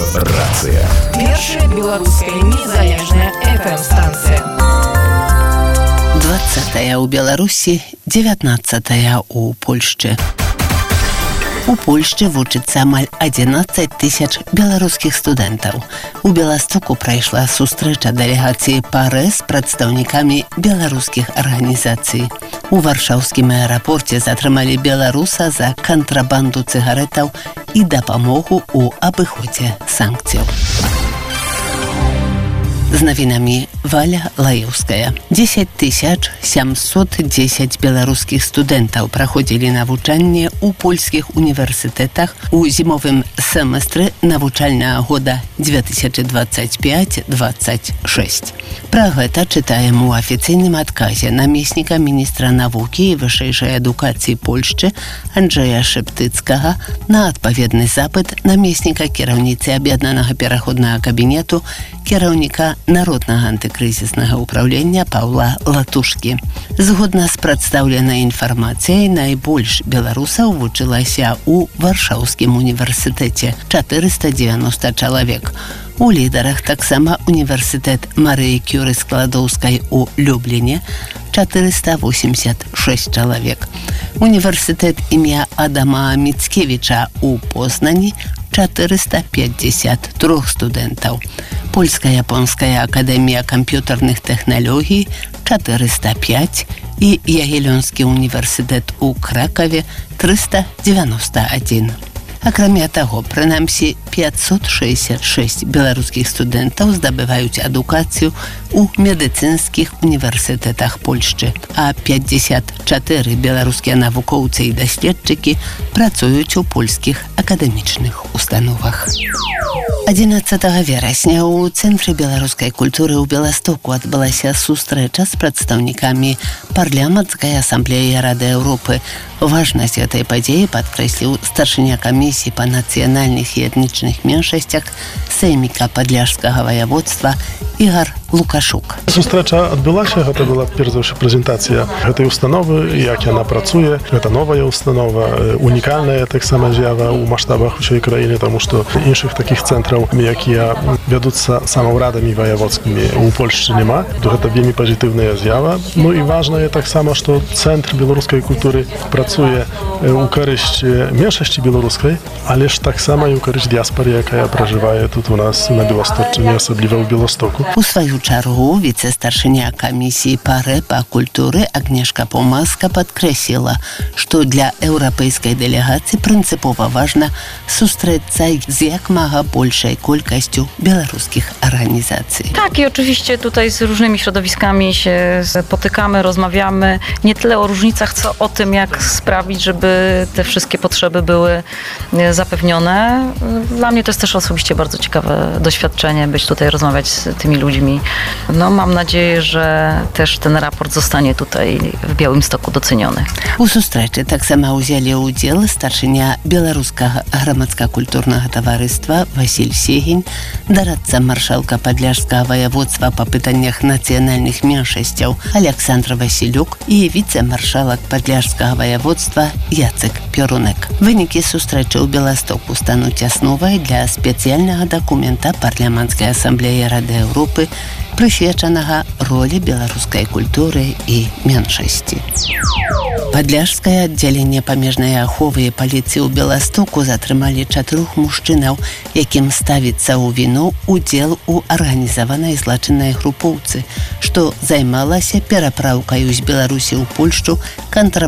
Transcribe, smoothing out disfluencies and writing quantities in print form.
Рацыя. Першая беларуская незалежная FM-станцыя. 20-я ў Беларусі, 19-я ў Польшчы. У Польшчы вучыцца амаль 11 тысяч беларускіх студэнтаў. У Беластоку прайшла сустрэча дэлегацыі ПАРЭ з прадстаўнікамі беларускіх арганізацый. У варшаўскім аэрапорце затрымалі беларуса за кантрабанду цыгарэтаў і дапамогу ў абыходзе санкцыяў. З навінамі Валя Лаеўская. 10 710 беларускіх студэнтаў праходзілі навучанне ў польскіх універсітэтах у зімовым семестры навучальнага года 2025-26. Пра гэта чытаем у афіцыйным адказе намесніка міністра навукі і вышэйшай адукацыі Польшчы Анджэя Шэптыцкага на адпаведны запыт намесніка кіраўніцы аб'яднанага пераходнага кабінету кіраўніка Народнага антыкрызіснага ўправлення Паўла Латушкі. Згодна з прадстаўленай інфармацыяй, найбольш беларусаў вучылася ў Варшаўскім універсітэце 490 чалавек. У лідарах таксама універсітэт Марыі Кюры-Складоўскай у Любліне 486 чалавек. Універсітэт імя Адама Міцкевіча у Познані 453 студэнтаў. Польска-японская акадэмія камп'ютарных тэхналогій 405 і Ягелёнскі універсітэт у Кракаве 391. Акрамя таго, прынамсі 566 беларускіх студэнтаў здабываюць адукацыю ў медыцынскіх універсітэтах Польшчы, а 54 беларускія навукоўцы і даследчыкі працуюць у польскіх акадэмічных установах. 11 верасня ў Цэнтры беларускай культуры ў Беластоку адбылася сустрэча з прадстаўнікамі парламенцкай асамблеі Рады Еўропы. Важнасць гэтай падзеі падкрэсліў старшыня камісіі па нацыянальных і этнічных меншасцях сейміка падляшскага ваяводства Ігор Лукашук. Сустрэча адбылася, гэта была перш за ўсё прэзентацыя гэтай установы, як яна працуе. Гэта новая установа, унікальная таксама з'ява ў маштабах усёй краіны, таму што іншых такіх цэнтраў, якія вядуцца самаўрадамі ваяводскімі, у Польшчы няма. Гэта вельмі пазітыўная з'ява. Ну і важнае таксама, што цэнтр беларускай культуры працуе ў карысць меншасці беларускай, але ж таксама і ў карысць дыяспары, якая пражывае тут у нас на Беласточчыне, асабліва ў Беластоку. У сваю чаргу віцэ-старшыня камісіі ПАРЭ па культуры Агнешка Помаска падкрэсліла, што для еўрапейскай дэлегацыі прынцыпова важна sustрэцца z jak mага большej колькостью белорусских организаций. Tak, i oczywiście tutaj z różnymi środowiskami się spotykamy, rozmawiamy nie tyle o różnicach, co o tym, jak sprawić, żeby te wszystkie potrzeby były zapewnione. Dla mnie to jest też osobiście bardzo ciekawe doświadczenie, być tutaj, rozmawiać z tymi ludźmi. No, mam nadzieję, że też ten raport zostanie tutaj w Białymstoku doceniony. У сустрэчы таксама ўзялі ўдзел старшыня беларускага грамадска-культурнага таварыства Васіль Сегень, дарадца маршалка падляшскага ваяводства па пытаннях нацыянальных меншасцяў Александр Васілюк і віцэ-маршалак падляшскага ваяводства Яцек Пёрунек. Вынікі сустрэчы ў Беластоку стануць асновай для спецыяльнага дакумента парламенцкай асамблеі Рады Еўропы, прысвечанага ролі беларускай культуры і меншасці. Падляшскае аддзяленне памежнай аховы і паліцыі ў Беластоку затрымалі 4 мужчынаў, якім ставіцца ў віну удзел у арганізаванай злачыннай групоўцы, што займалася перапраўкаю з Беларусі ў Польшчу